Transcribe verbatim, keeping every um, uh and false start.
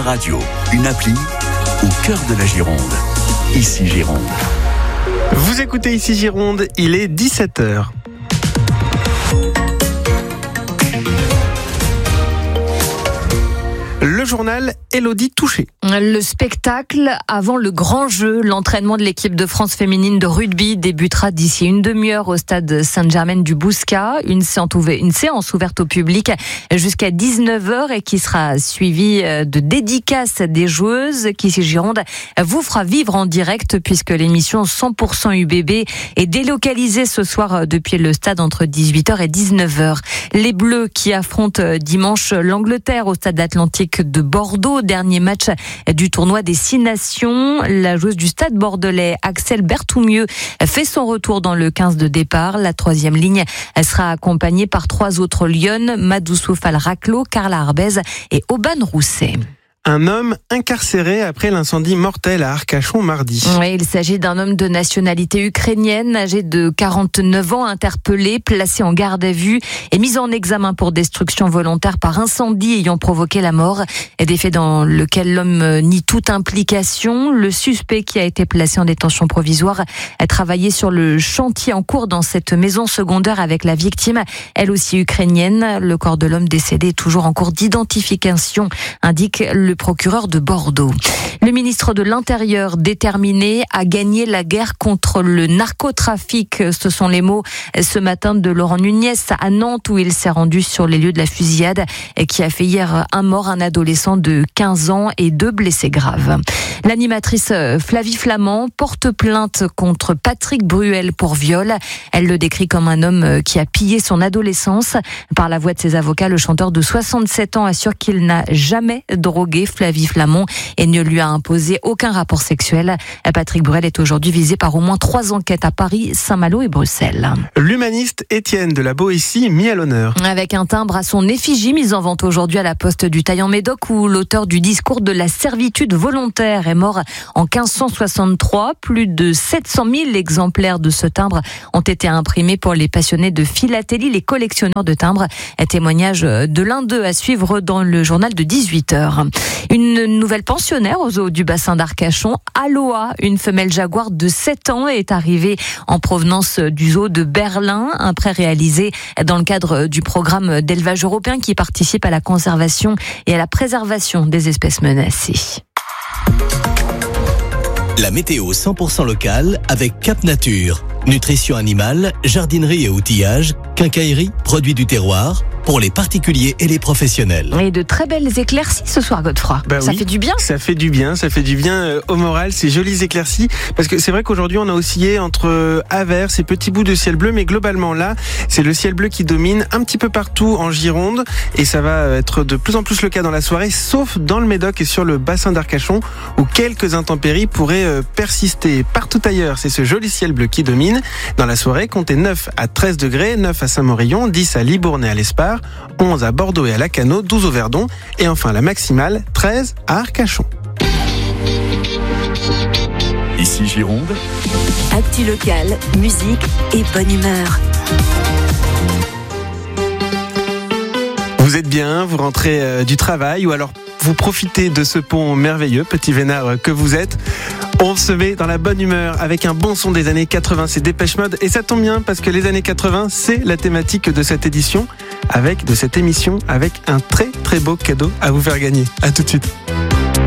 radio, une appli au cœur de la Gironde. Ici Gironde. Vous écoutez Ici Gironde, il est dix-sept heures. Le journal Élodie Touché. Le spectacle avant le grand jeu. L'entraînement de l'équipe de France féminine de rugby débutera d'ici une demi-heure au stade Sainte-Germaine-du-Bouscat. Une séance ouverte, une séance ouverte au public jusqu'à dix-neuf heures et qui sera suivie de dédicaces des joueuses qui, Ici Gironde, vous fera vivre en direct puisque l'émission cent pour cent U B B est délocalisée ce soir depuis le stade entre dix-huit heures et dix-neuf heures. Les Bleus qui affrontent dimanche l'Angleterre au stade Atlantique de Bordeaux, dernier match du tournoi des Six Nations. La joueuse du stade bordelais, Axel Berthoumieux, fait son retour dans le quinze de départ. La troisième ligne sera accompagnée par trois autres lyonnes, Madoussou Fall-Raclo, Carla Arbez et Aubane Rousset. Un homme incarcéré après l'incendie mortel à Arcachon mardi. Oui, il s'agit d'un homme de nationalité ukrainienne, âgé de quarante-neuf ans, interpellé, placé en garde à vue et mis en examen pour destruction volontaire par incendie ayant provoqué la mort. Des faits dans lesquels l'homme nie toute implication. Le suspect qui a été placé en détention provisoire a travaillé sur le chantier en cours dans cette maison secondaire avec la victime, elle aussi ukrainienne. Le corps de l'homme décédé est toujours en cours d'identification, indique le procureur de Bordeaux. Le ministre de l'Intérieur déterminé à gagner la guerre contre le narcotrafic. Ce sont les mots ce matin de Laurent Nunez à Nantes où il s'est rendu sur les lieux de la fusillade qui a fait hier un mort, un adolescent de quinze ans et deux blessés graves. L'animatrice Flavie Flament porte plainte contre Patrick Bruel pour viol. Elle le décrit comme un homme qui a pillé son adolescence. Par la voix de ses avocats, le chanteur de soixante-sept ans assure qu'il n'a jamais drogué Flavie Flament et ne lui a imposé aucun rapport sexuel. Patrick Bruel est aujourd'hui visé par au moins trois enquêtes à Paris, Saint-Malo et Bruxelles. L'humaniste Étienne de la Boétie mis à l'honneur. Avec un timbre à son effigie mis en vente aujourd'hui à la Poste du Taillan-Médoc où l'auteur du discours de la servitude volontaire est mort en quinze cent soixante-trois. Plus de sept cent mille exemplaires de ce timbre ont été imprimés pour les passionnés de philatélie, les collectionneurs de timbres. Un témoignage de l'un d'eux à suivre dans le journal de dix-huit heures. Une nouvelle pensionnaire au zoo du bassin d'Arcachon, Aloha, une femelle jaguar de sept ans, est arrivée en provenance du zoo de Berlin. Un prêt réalisé dans le cadre du programme d'élevage européen qui participe à la conservation et à la préservation des espèces menacées. La météo cent pour cent locale avec Cap Nature. Nutrition animale, jardinerie et outillage, quincaillerie, produits du terroir, pour les particuliers et les professionnels. Et de très belles éclaircies ce soir, Godefroy. Bah ça oui, fait du bien. Ça fait du bien, ça fait du bien euh, au moral, ces jolies éclaircies. Parce que c'est vrai qu'aujourd'hui, on a oscillé entre euh, averses et petits bouts de ciel bleu, mais globalement là, c'est le ciel bleu qui domine un petit peu partout en Gironde. Et ça va être de plus en plus le cas dans la soirée, sauf dans le Médoc et sur le bassin d'Arcachon, où quelques intempéries pourraient euh, persister. Partout ailleurs, c'est ce joli ciel bleu qui domine. Dans la soirée, comptez neuf à treize degrés, neuf à Saint-Morillon, dix à Libourne et à l'Espar, onze à Bordeaux et à Lacanau, douze au Verdon, et enfin la maximale, treize à Arcachon. Ici Gironde. Actu locale, musique et bonne humeur. Vous êtes bien, vous rentrez euh, du travail ou alors vous profitez de ce pont merveilleux, petit vénard que vous êtes. On se met dans la bonne humeur avec un bon son des années quatre-vingts, c'est Dépêche Mode. Et ça tombe bien parce que les années quatre-vingts, c'est la thématique de cette édition, avec, de cette émission, avec un très très beau cadeau à vous faire gagner. À tout de suite.